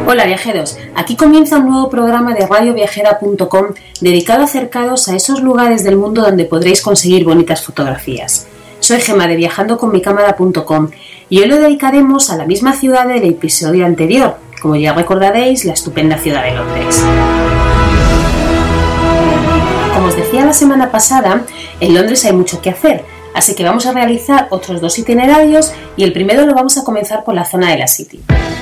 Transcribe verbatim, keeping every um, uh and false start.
Hola viajeros, aquí comienza un nuevo programa de radio viajera punto com dedicado a acercaros a esos lugares del mundo donde podréis conseguir bonitas fotografías. Soy Gemma de viajando con mi cámara punto com y hoy lo dedicaremos a la misma ciudad del episodio anterior, como ya recordaréis, la estupenda ciudad de Londres. Como os decía la semana pasada, en Londres hay mucho que hacer, así que vamos a realizar otros dos itinerarios y el primero lo vamos a comenzar por la zona de la City.